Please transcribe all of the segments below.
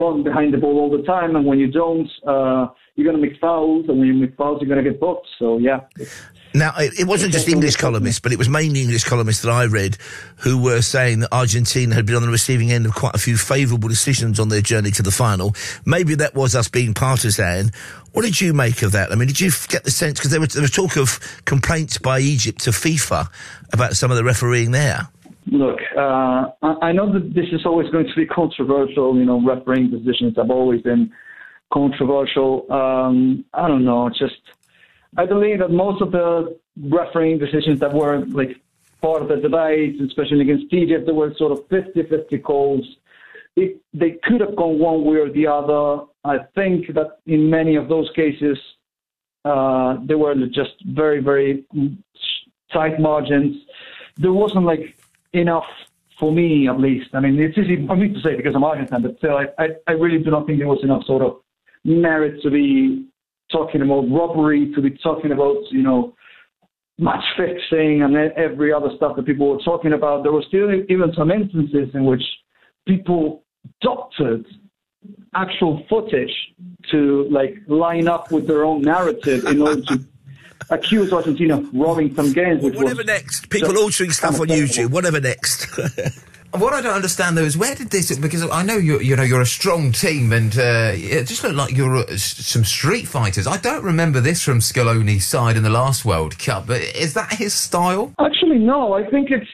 run behind the ball all the time, and when you don't, you're going to make fouls, and when you make fouls, you're going to get booked. So, yeah. Now, it wasn't just English columnists, but it was mainly English columnists that I read who were saying that Argentina had been on the receiving end of quite a few favourable decisions on their journey to the final. Maybe that was us being partisan. What did you make of that? I mean, did you get the sense, because there was talk of complaints by Egypt to FIFA about some of the refereeing there? Look, I know that this is always going to be controversial. You know, refereeing decisions have always been controversial. I don't know, I believe that most of the refereeing decisions that were like part of the debate, especially against Egypt, there were sort of 50-50 calls. They could have gone one way or the other. I think that in many of those cases, they were just very, very tight margins. There wasn't like enough for me, at least. I mean, it's easy for me to say because I'm Argentine, but still, I really do not think there was enough sort of merit to be talking about robbery, to be talking about, you know, match fixing and every other stuff that people were talking about. There were still even some instances in which people doctored actual footage to like line up with their own narrative in order to accuse Argentina of robbing some games. Whatever next. People altering stuff on YouTube. Whatever next. What I don't understand, though, is where did this... Because I know you're a strong team, and it just looked like you're some street fighters. I don't remember this from Scaloni's side in the last World Cup, but is that his style? Actually, no. I think it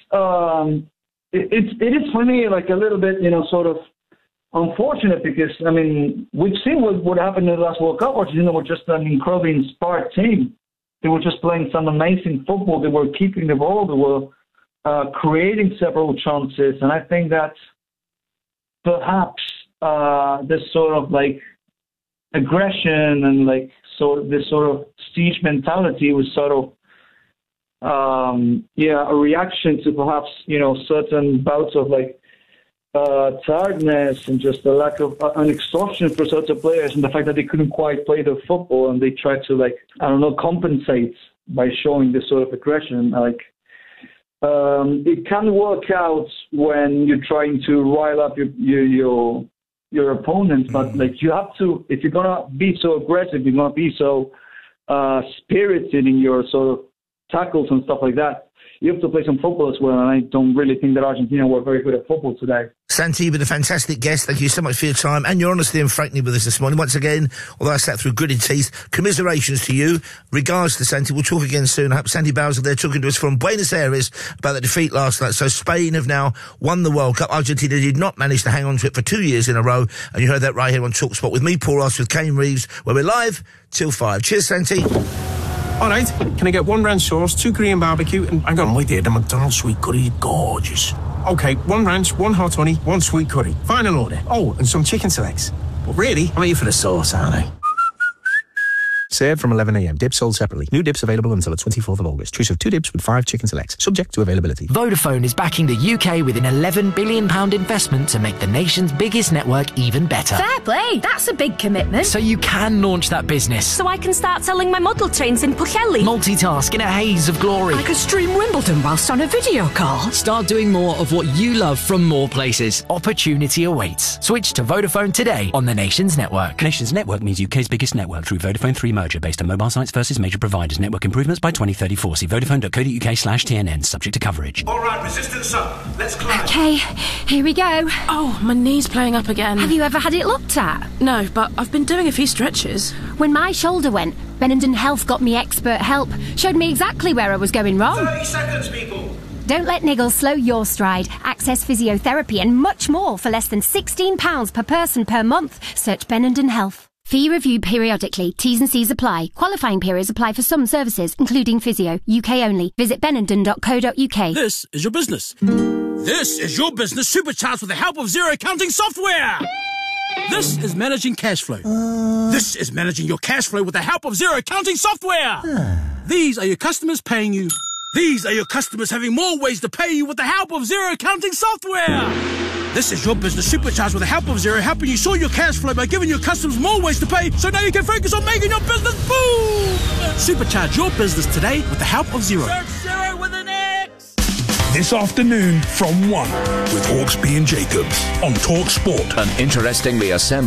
is for me like a little bit, you know, sort of unfortunate because, I mean, we've seen what happened in the last World Cup. Argentina were just an incredibly inspired team. They were just playing some amazing football. They were keeping the ball. They were creating several chances, and I think that perhaps this sort of like aggression and like this sort of siege mentality was sort of a reaction to perhaps, you know, certain bouts of like tiredness and just a lack of an exhaustion for certain players, and the fact that they couldn't quite play their football, and they tried to like, I don't know, compensate by showing this sort of aggression. Like it can work out when you're trying to rile up your opponents, but like you have to, if you're gonna be so aggressive, you're gonna be so spirited in your sort of tackles and stuff like that, you have to play some football as well, and I don't really think that Argentina were very good at football today. Santi, you've been a fantastic guest. Thank you so much for your time and your honesty and frankness with us this morning. Once again, although I sat through gritted teeth, commiserations to you. Regards to Santi. We'll talk again soon. I hope Santi Bowser there talking to us from Buenos Aires about the defeat last night. So Spain have now won the World Cup. Argentina did not manage to hang on to it for 2 years in a row, and you heard that right here on TalkSport with me, Paul Ross, with Kane Reeves, where we're live till 5. Cheers, Santi. All right, can I get 1 ranch sauce, 2 Korean barbecue, and hang on, wait there, the McDonald's sweet curry, gorgeous. Okay, 1 ranch, 1 hot honey, 1 sweet curry. Final order. Oh, and some chicken selects. But really, I'm here for the sauce, aren't I? Served from 11 a.m. Dips sold separately. New dips available until the 24th of August. Choose of 2 dips with 5 chicken selects. Subject to availability. Vodafone is backing the UK with an £11 billion investment to make the nation's biggest network even better. Fair play. That's a big commitment. So you can launch that business. So I can start selling my model trains in Pwllheli. Multitask in a haze of glory. I could stream Wimbledon whilst on a video call. Start doing more of what you love from more places. Opportunity awaits. Switch to Vodafone today on the Nations Network. Nations Network means UK's biggest network through Vodafone 3 merger based on mobile sites versus major providers. Network improvements by 2034. See vodafone.co.uk/TNN. Subject to coverage. All right, resistance up. Let's climb. Okay, here we go. Oh, my knee's playing up again. Have you ever had it looked at? No, but I've been doing a few stretches. When my shoulder went, Benenden Health got me expert help. Showed me exactly where I was going wrong. 30 seconds, people. Don't let niggles slow your stride. Access physiotherapy and much more for less than £16 per person per month. Search Benenden Health. Fee reviewed periodically. T's and C's apply. Qualifying periods apply for some services, including physio. UK only. Visit benenden.co.uk. This is your business. This is your business supercharged with the help of Xero accounting software. This is managing cash flow. This is managing your cash flow with the help of Xero accounting software. These are your customers paying you. These are your customers having more ways to pay you with the help of Xero accounting software. This is your business supercharged with the help of Xero, helping you sort your cash flow by giving your customers more ways to pay, so now you can focus on making your business boom! Supercharge your business today with the help of Xero. Search Xero with an X. this afternoon from 1 with Hawksby and Jacobs on Talk Sport. An interestingly assembled